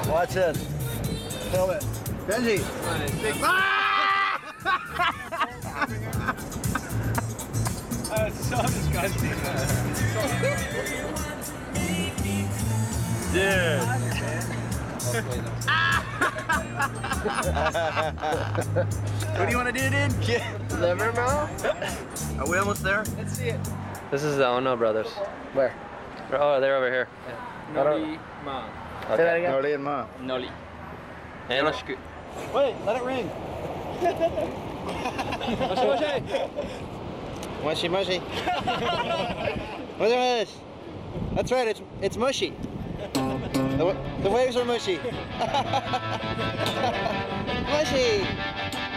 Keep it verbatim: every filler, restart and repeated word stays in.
Watch this. Film it. Benji. That's so disgusting. Dude. What do you want to do, dude? Yeah. Livermore? Are we almost there? Let's see it. This is the Ono brothers. Where? Oh, they're over here. Noli ma. Say that again. Noli and Ma. Noli. And Wait, let it ring. Mushy mushy. What's this? That's right, it's it's mushy. The, the waves are mushy. Mushy!